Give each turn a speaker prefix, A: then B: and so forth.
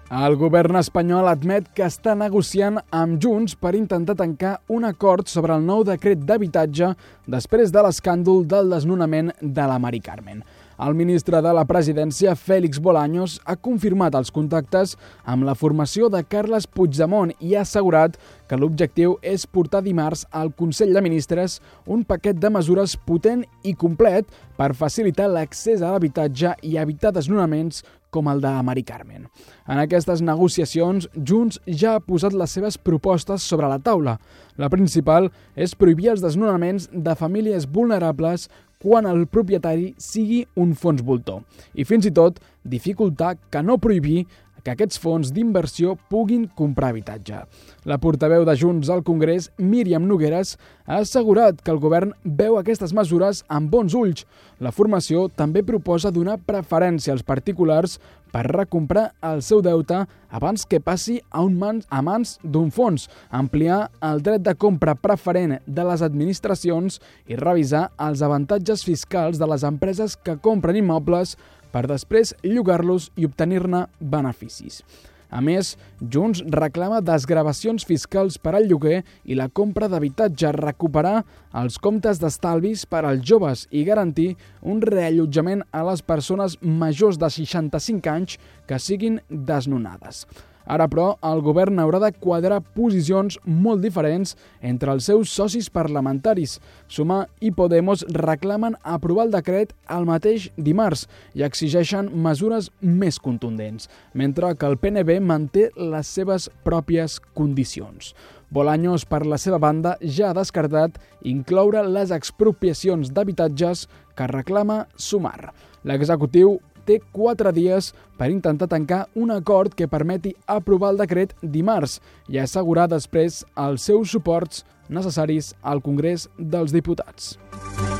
A: El govern espanyol admet que està negociant amb Junts per intentar tancar un acord sobre el nou decret d'habitatge després de l'escàndol del desnonament de la Mari Carmen. El ministre de la Presidència, Félix Bolaños, ha confirmat els contactes amb la formació de Carles Puigdemont i ha assegurat que l'objectiu és portar dimarts al Consell de Ministres un paquet de mesures potent i complet per facilitar l'accés a l'habitatge i evitar desnonaments com el de Mari Carmen. En aquestes negociacions, Junts ja ha posat les seves propostes sobre la taula. La principal és prohibir els desnonaments de famílies vulnerables quan el propietari sigui un fons voltor i fins i tot dificultar que no prohibir que aquests fons d'inversió puguin comprar habitatge. La portaveu de Junts al Congrés, Míriam Nogueras, ha assegurat que el govern veu aquestes mesures amb bons ulls. La formació també proposa donar preferència als particulars per recomprar el seu deute abans que passi a mans d'un fons, ampliar el dret de compra preferent de les administracions i revisar els avantatges fiscals de les empreses que compren immobles per després llogar-los i obtenir-ne beneficis. A més, Junts reclama desgravacions fiscals per al lloguer i la compra d'habitatge, recuperar els comptes d'estalvis per als joves i garantir un reallotjament a les persones majors de 65 anys que siguin desnonades. Ara, però, el govern haurà de quadrar posicions molt diferents entre els seus socis parlamentaris. Sumar i Podemos reclamen aprovar el decret el mateix dimarts i exigeixen mesures més contundents, mentre que el PNB manté les seves pròpies condicions. Bolaños, per la seva banda, ja ha descartat incloure les expropiacions d'habitatges que reclama Sumar. L'executiu té 4 dies per intentar tancar un acord que permeti aprovar el decret dimarts i assegurar després els seus suports necessaris al Congrés dels Diputats.